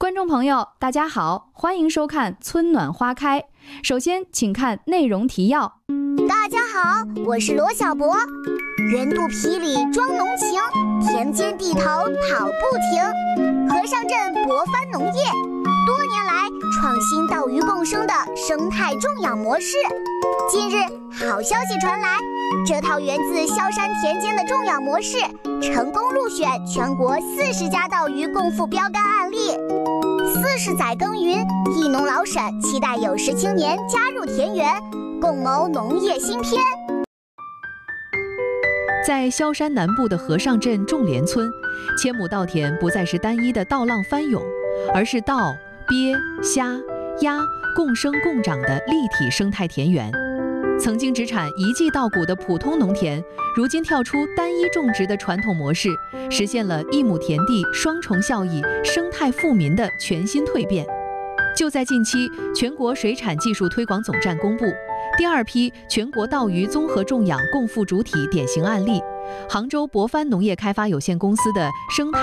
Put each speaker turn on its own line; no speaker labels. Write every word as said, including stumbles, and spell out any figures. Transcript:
观众朋友，大家好，欢迎收看《春暖花开》。首先，请看内容提要。
大家好，我是罗小博。圆肚皮里装浓情，田间地头跑不停。和尚镇博番农业，多年来创新稻鱼共生的生态种养模式。近日，好消息传来，这套源自萧山田间的种养模式，成功入选全国四十家稻鱼共赴标杆案例。四十载耕耘，益农老沈期待有识青年加入田园，共谋农业新篇。
在萧山南部的和尚镇种莲村，千亩稻田不再是单一的稻浪翻涌，而是稻、鳖、虾、鸭共生共长的立体生态田园。曾经只产一季稻谷的普通农田，如今跳出单一种植的传统模式，实现了一亩田地双重效益、生态富民的全新蜕变。就在近期，全国水产技术推广总站公布第二批全国稻鱼综合种养共赴主体典型案例，杭州博番农业开发有限公司的生态